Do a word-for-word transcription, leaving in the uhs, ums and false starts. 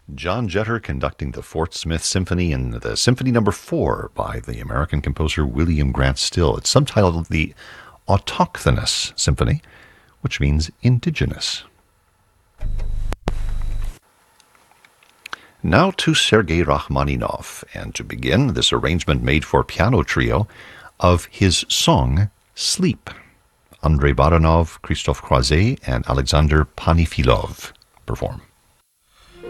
John Jetter conducting the Fort Smith Symphony and the Symphony Number Four by the American composer William Grant Still. It's subtitled the Autochthonous Symphony, which means indigenous. Now to Sergei Rachmaninoff, and to begin, this arrangement made for piano trio of his song Sleep. Andrei Baranov, Christophe Croizet, and Alexander Panifilov perform.